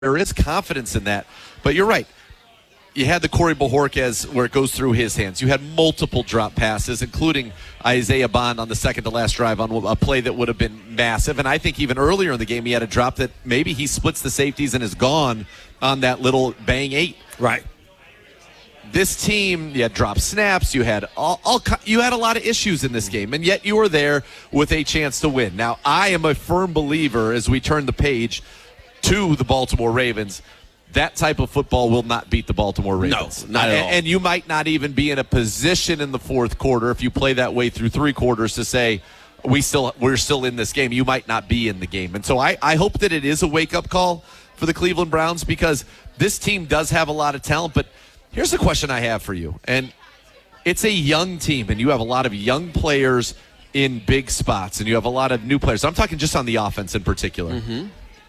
there is confidence in that. But you're right. You had the Corey Bojorquez where it goes through his hands. You had multiple drop passes, including Isaiah Bond on the second to last drive on a play that would have been massive. And I think even earlier in the game he had a drop that maybe he splits the safeties and is gone on that little bang 8. Right. This team, you had drop snaps, you had you had a lot of issues in this game, and yet you were there with a chance to win. Now, I am a firm believer as we turn the page to the Baltimore Ravens, that type of football will not beat the Baltimore Ravens. No, not at all. And you might not even be in a position in the fourth quarter if you play that way through 3 quarters to say we're still in this game. You might not be in the game. And so I hope that it is a wake-up call for the Cleveland Browns because this team does have a lot of talent. But here's the question I have for you. And it's a young team, and you have a lot of young players in big spots, and you have a lot of new players. I'm talking just on the offense in particular. Mm-hmm.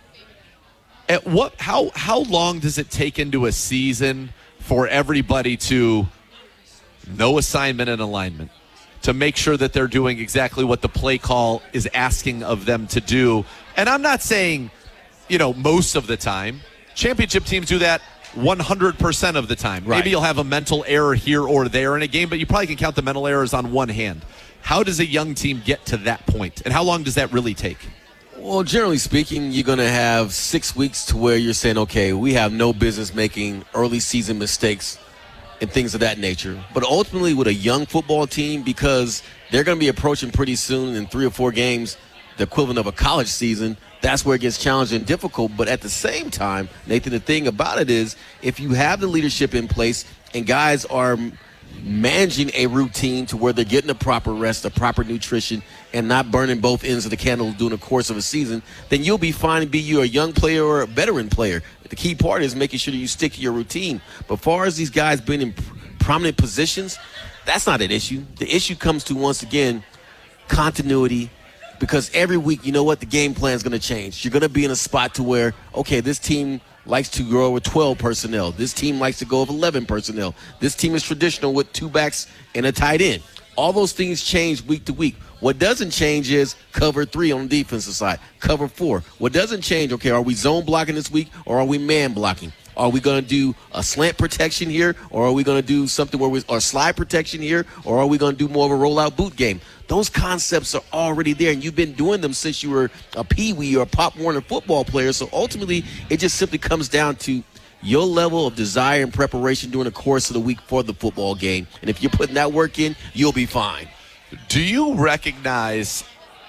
How long does it take into a season for everybody to know assignment and alignment, to make sure that they're doing exactly what the play call is asking of them to do? And I'm not saying, most of the time. Championship teams do that 100% of the time. Right. Maybe you'll have a mental error here or there in a game, but you probably can count the mental errors on one hand. How does a young team get to that point, and how long does that really take? Well, generally speaking, you're going to have 6 weeks to where you're saying, okay, we have no business making early season mistakes and things of that nature. But ultimately with a young football team, because they're going to be approaching pretty soon in 3 or 4 games, the equivalent of a college season, that's where it gets challenging and difficult. But at the same time, Nathan, the thing about it is if you have the leadership in place and guys are managing a routine to where they're getting a proper rest, a proper nutrition, and not burning both ends of the candle during the course of a season, then you'll be fine, be you a young player or a veteran player. The key part is making sure that you stick to your routine. But as far as these guys being in prominent positions, that's not an issue. The issue comes to, once again, continuity, because every week, you know what, the game plan is going to change. You're going to be in a spot to where, okay, this team likes to go with 12 personnel. This team likes to go with 11 personnel. This team is traditional with 2 backs and a tight end. All those things change week to week. What doesn't change is cover 3 on the defensive side, cover 4. What doesn't change, okay, are we zone blocking this week or are we man blocking? Are we going to do a slant protection here, or are we going to do something or slide protection here, or are we going to do more of a rollout boot game? Those concepts are already there, and you've been doing them since you were a Pee-wee or a Pop Warner football player. So ultimately, it just simply comes down to your level of desire and preparation during the course of the week for the football game. And if you're putting that work in, you'll be fine. Do you recognize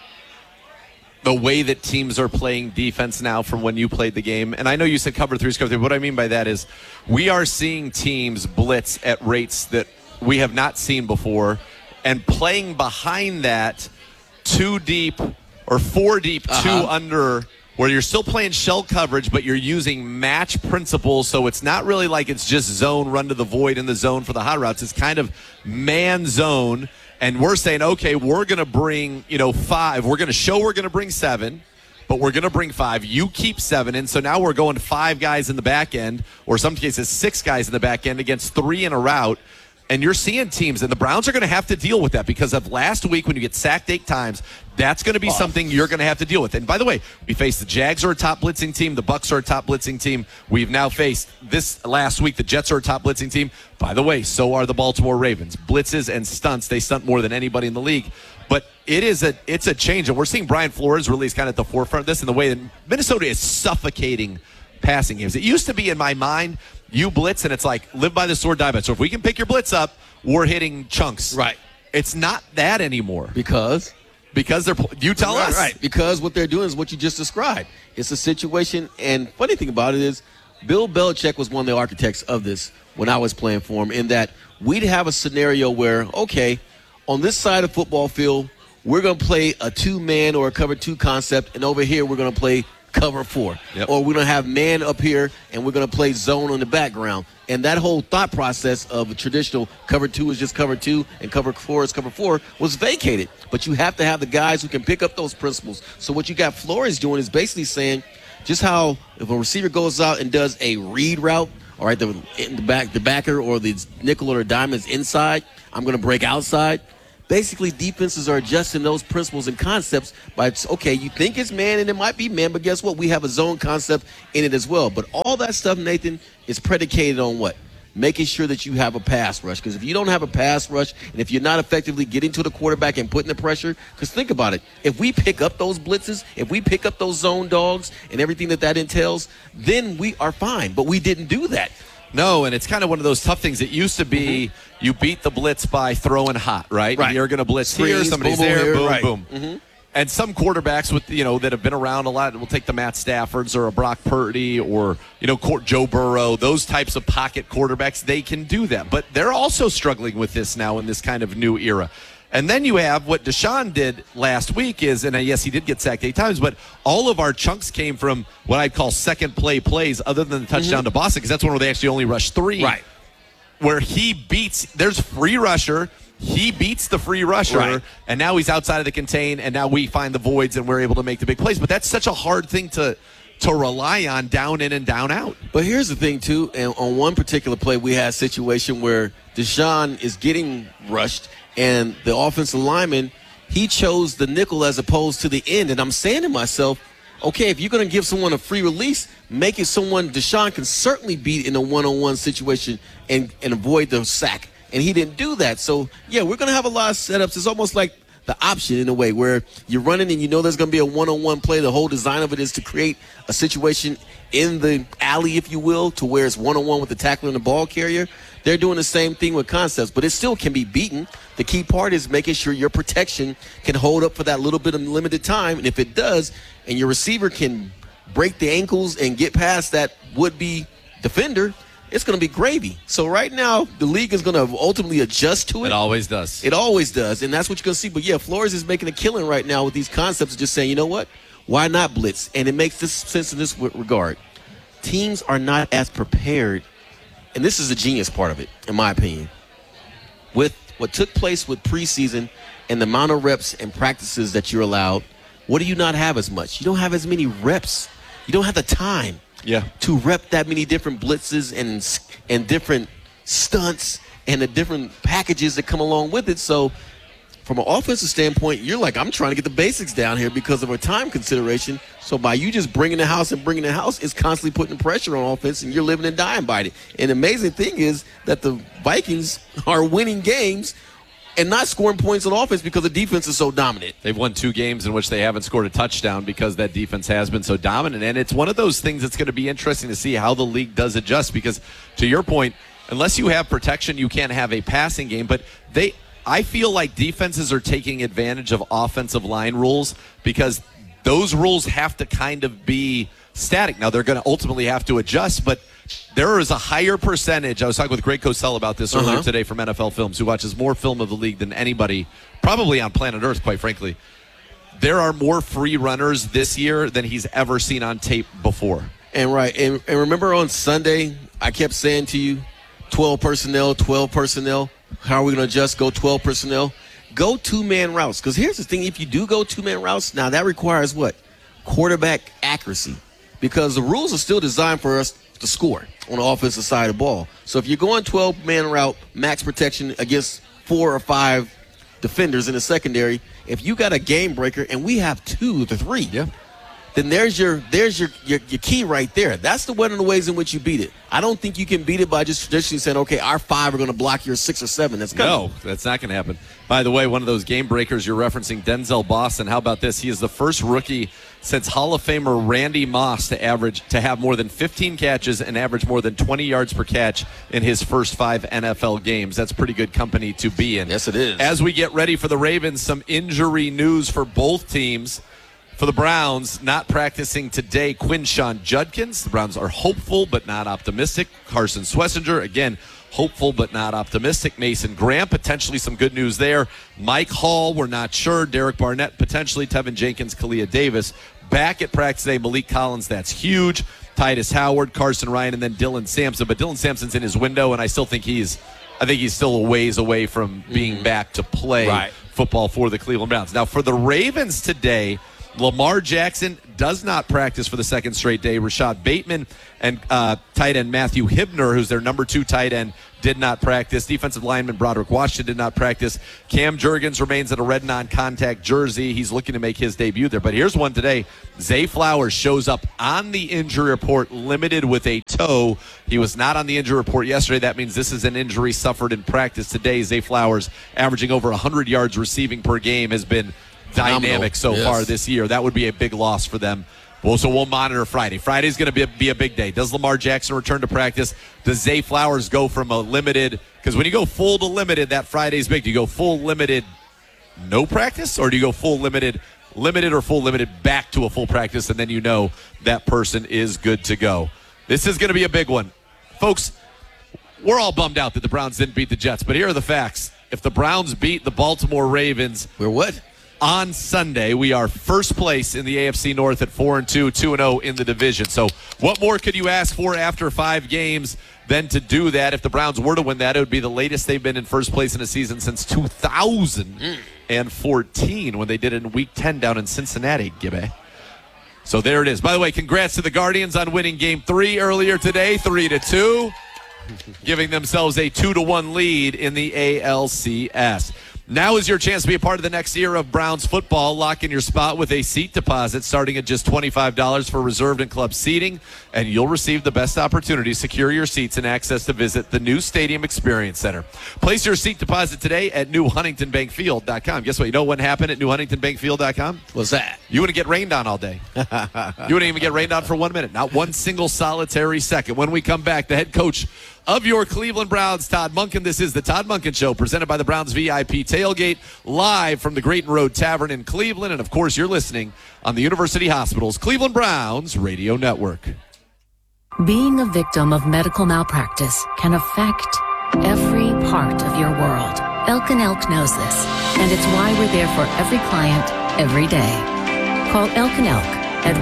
the way that teams are playing defense now from when you played the game? And I know you said cover 3 is cover 3. What I mean by that is we are seeing teams blitz at rates that we have not seen before, and playing behind that 2 deep or 4 deep, 2 under, where you're still playing shell coverage, but you're using match principles. So it's not really like it's just zone, run to the void in the zone for the hot routes. It's kind of man zone. And we're saying, okay, we're going to bring, 5. We're going to show we're going to bring 7, but we're going to bring 5. You keep 7 in. So now we're going 5 guys in the back end, or some cases 6 guys in the back end against 3 in a route. And you're seeing teams, and the Browns are going to have to deal with that because of last week when you get sacked 8 times. That's going to be something you're going to have to deal with. And by the way, we faced the Jags are a top blitzing team. The Bucs are a top blitzing team. We've now faced this last week. The Jets are a top blitzing team. By the way, so are the Baltimore Ravens. Blitzes and stunts. They stunt more than anybody in the league. But it's a change. And we're seeing Brian Flores really is kind of at the forefront of this in the way that Minnesota is suffocating passing games. It used to be in my mind, you blitz and it's like live by the sword, die by it. So if we can pick your blitz up, we're hitting chunks. Right. It's not that anymore. Because you tell us. Right. Because what they're doing is what you just described. It's a situation, and funny thing about it is Bill Belichick was one of the architects of this when I was playing for him, in that we'd have a scenario where, okay, on this side of the football field, we're going to play a 2-man or a cover 2 concept, and over here we're going to play cover 4. Yep. Or we're going to have man up here, and we're going to play zone on the background. And that whole thought process of a traditional cover 2 is just cover 2 and cover 4 is cover 4 was vacated. But you have to have the guys who can pick up those principles. So what you got Flores doing is basically saying just how if a receiver goes out and does a read route, all right, the backer or the nickel or the dime is inside, I'm going to break outside. basically defenses are adjusting those principles and concepts by, okay, you think it's man and it might be man, but guess what? We have a zone concept in it as well. But all that stuff, Nathan, is predicated on what? Making sure that you have a pass rush. Because if you don't have a pass rush, and if you're not effectively getting to the quarterback and putting the pressure, because think about it, if we pick up those blitzes, if we pick up those zone dogs and everything that entails, then we are fine. But we didn't do that. No, and it's kind of one of those tough things. It used to be you beat the blitz by throwing hot, right? Right. You're going to blitz Screens, here, somebody's boom, there, here, boom, right. boom. Mm-hmm. And some quarterbacks with that have been around a lot will take the Matt Staffords or a Brock Purdy or Joe Burrow. Those types of pocket quarterbacks, they can do that. But they're also struggling with this now in this kind of new era. And then you have what Deshaun did last week is, and yes, he did get sacked 8 times, but all of our chunks came from what I'd call second play plays other than the touchdown to Boston, because that's one where they actually only rushed 3. Right. Where there's free rusher, he beats the free rusher, right. And now he's outside of the contain, and now we find the voids and we're able to make the big plays. But that's such a hard thing to rely on down in and down out. But here's the thing, too, and on one particular play, we had a situation where Deshaun is getting rushed, and the offensive lineman, he chose the nickel as opposed to the end. And I'm saying to myself, okay, if you're going to give someone a free release, make it someone Deshaun can certainly beat in a one-on-one situation and avoid the sack. And he didn't do that. So, yeah, we're going to have a lot of setups. It's almost like the option in a way where you're running and you know there's going to be a one-on-one play. The whole design of it is to create a situation in the alley, if you will, to where it's one-on-one with the tackler and the ball carrier. They're doing the same thing with concepts, but it still can be beaten. The key part is making sure your protection can hold up for that little bit of limited time. And if it does, and your receiver can break the ankles and get past that would-be defender, it's going to be gravy. So right now, the league is going to ultimately adjust to it. It always does. It always does, and that's what you're going to see. But, yeah, Flores is making a killing right now with these concepts of just saying, you know what, why not blitz? And it makes this sense in this regard. Teams are not as prepared, and this is the genius part of it, in my opinion, with what took place with preseason and the amount of reps and practices that you're allowed. What do you not have as much? You don't have as many reps. You don't have the time. Yeah. To rep that many different blitzes and different stunts and the different packages that come along with it. So from an offensive standpoint, you're like, I'm trying to get the basics down here because of a time consideration. So by you just bringing the house, it's constantly putting pressure on offense, and you're living and dying by it. And the amazing thing is that the Vikings are winning games and not scoring points on offense because the defense is so dominant. They've won 2 games in which they haven't scored a touchdown because that defense has been so dominant. And it's one of those things that's going to be interesting to see how the league does adjust because, to your point, unless you have protection, you can't have a passing game. But I feel like defenses are taking advantage of offensive line rules because those rules have to kind of be static. Now, they're going to ultimately have to adjust, but there is a higher percentage. I was talking with Greg Cosell about this earlier today from NFL Films, who watches more film of the league than anybody, probably on planet Earth, quite frankly. There are more free runners this year than he's ever seen on tape before. And right. And remember on Sunday, I kept saying to you, 12 personnel, 12 personnel. How are we going to adjust? Go 12 personnel. Go 2-man routes. Because here's the thing. If you do go 2-man routes, now that requires what? Quarterback accuracy. Because the rules are still designed for us to score on the offensive side of the ball. So if you're going 12-man route, max protection against 4 or 5 defenders in the secondary, if you got a game breaker, and we have 2 to 3, then there's your key right there. That's one of the ways in which you beat it. I don't think you can beat it by just traditionally saying, okay, our 5 are going to block your 6 or 7. That's not going to happen. By the way, one of those game breakers you're referencing, Denzel Boston. How about this? He is the first rookie since Hall of Famer Randy Moss to have more than 15 catches and average more than 20 yards per catch in his first 5 NFL games. That's pretty good company to be in. Yes, it is. As we get ready for the Ravens, some injury news for both teams. For the Browns, not practicing today, Quinshon Judkins. The Browns are hopeful but not optimistic. Carson Schlesinger, again, hopeful but not optimistic. Mason Graham, potentially some good news there. Mike Hall, we're not sure. Derek Barnett, potentially. Tevin Jenkins, Kalia Davis. Back at practice today, Malik Collins, that's huge. Titus Howard, Carson Ryan, and then Dylan Sampson. But Dylan Sampson's in his window, and I think he's still a ways away from being back to play football for the Cleveland Browns. Now, for the Ravens today, Lamar Jackson does not practice for the second straight day. Rashad Bateman and tight end Matthew Hibner, who's their number 2 tight end, did not practice. Defensive lineman Broderick Washington did not practice. Cam Jurgens remains in a red non-contact jersey. He's looking to make his debut there. But here's one today. Zay Flowers shows up on the injury report limited with a toe. He was not on the injury report yesterday. That means this is an injury suffered in practice today. Zay Flowers, averaging over 100 yards receiving per game, has been dynamic so far this year. That would be a big loss for them. Well, so we'll monitor Friday. Friday's going to be a big day. Does Lamar Jackson return to practice? Does Zay Flowers go from a limited? Because when you go full to limited, that Friday's big. Do you go full limited, no practice? Or do you go full limited or full limited back to a full practice, and then you know that person is good to go? This is going to be a big one. Folks, we're all bummed out that the Browns didn't beat the Jets, but here are the facts. If the Browns beat the Baltimore Ravens... We're what? On Sunday, we are first place in the AFC North at 4-2, 2-0 in the division. So what more could you ask for after 5 games than to do that? If the Browns were to win that, it would be the latest they've been in first place in a season since 2014 when they did it in Week 10 down in Cincinnati, Gibby. So there it is. By the way, congrats to the Guardians on winning Game 3 earlier today, 3-2, giving themselves a 2-1 lead in the ALCS. Now is your chance to be a part of the next era of Browns football. Lock in your spot with a seat deposit starting at just $25 for reserved and club seating, and you'll receive the best opportunity to secure your seats and access to visit the new Stadium Experience Center. Place your seat deposit today at newhuntingtonbankfield.com. Guess what? You know what happened at newhuntingtonbankfield.com? What's that? You wouldn't get rained on all day. You wouldn't even get rained on for 1 minute. Not one single solitary second. When we come back, the head coach of your Cleveland Browns, Todd Monken. This is the Todd Monken Show, presented by the Browns VIP Tailgate, live from the Grayton Road Tavern in Cleveland. And, of course, you're listening on the University Hospital's Cleveland Browns Radio Network. Being a victim of medical malpractice can affect every part of your world. Elk & Elk knows this, and it's why we're there for every client, every day. Call Elk & Elk at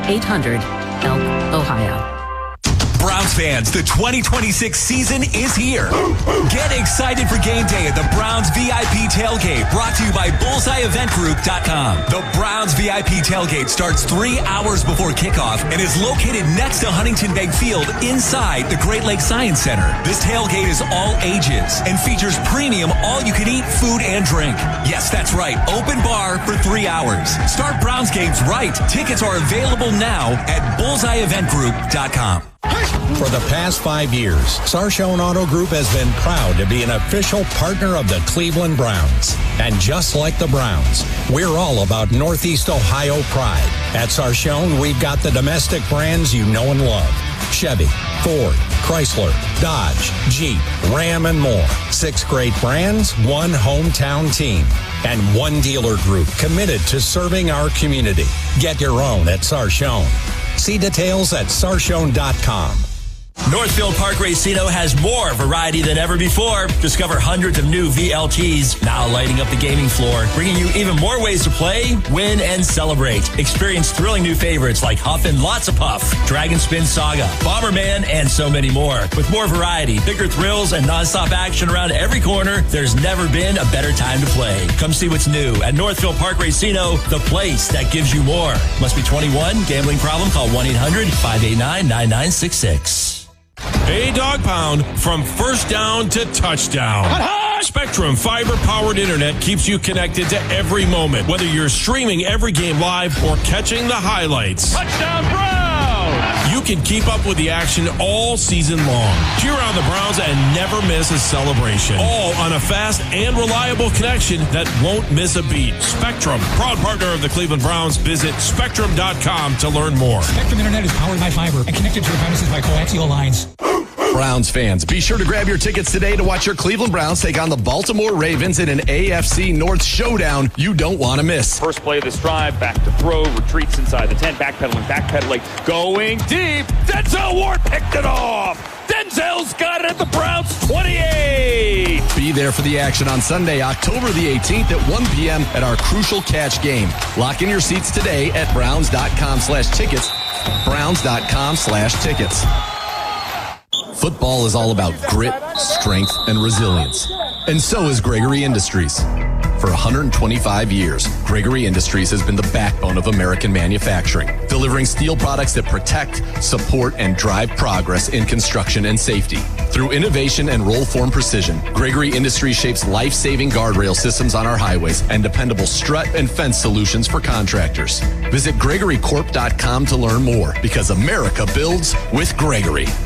1-800-ELK-OHIO. Browns fans, the 2026 season is here. Get excited for game day at the Browns VIP Tailgate, brought to you by BullseyeEventGroup.com. The Browns VIP Tailgate starts 3 hours before kickoff and is located next to Huntington Bank Field inside the Great Lakes Science Center. This tailgate is all ages and features premium all-you-can-eat food and drink. Yes, that's right, open bar for 3 hours. Start Browns games right. Tickets are available now at BullseyeEventGroup.com. For the past 5 years, Sarshone Auto Group has been proud to be an official partner of the Cleveland Browns. And just like the Browns, we're all about Northeast Ohio pride. At Sarshone, we've got the domestic brands you know and love. Chevy, Ford, Chrysler, Dodge, Jeep, Ram, and more. 6 great brands, 1 hometown team, and 1 dealer group committed to serving our community. Get your own at Sarshone. See details at Sarshone.com. Northfield Park Racino has more variety than ever before. Discover hundreds of new VLTs now lighting up the gaming floor, bringing you even more ways to play, win, and celebrate. Experience thrilling new favorites like Huff and Lots of Puff, Dragon Spin Saga, Bomberman, and so many more. With more variety, bigger thrills, and nonstop action around every corner, there's never been a better time to play. Come see what's new at Northfield Park Racino, the place that gives you more. Must be 21. Gambling problem? Call 1-800-589-9966. A dog pound from first down to touchdown. Spectrum fiber-powered internet keeps you connected to every moment, whether you're streaming every game live or catching the highlights. Touchdown Browns! You can keep up with the action all season long. Cheer on the Browns and never miss a celebration. All on a fast and reliable connection that won't miss a beat. Spectrum, proud partner of the Cleveland Browns. Visit Spectrum.com to learn more. Spectrum Internet is powered by fiber and connected to your premises by coaxial lines. Browns fans, be sure to grab your tickets today to watch your Cleveland Browns take on the Baltimore Ravens in an AFC North showdown you don't want to miss. First play of this drive, back to throw, retreats inside the 10, backpedaling, going deep. Denzel Ward picked it off. Denzel's got it at the Browns 28. Be there for the action on Sunday, October the 18th at 1 p.m. at our Crucial Catch game. Lock in your seats today at browns.com/tickets. Browns.com/tickets. Football is all about grit, strength, and resilience. And so is Gregory Industries. For 125 years, Gregory Industries has been the backbone of American manufacturing, delivering steel products that protect, support, and drive progress in construction and safety. Through innovation and roll-form precision, Gregory Industries shapes life-saving guardrail systems on our highways and dependable strut and fence solutions for contractors. Visit GregoryCorp.com to learn more, because America builds with Gregory.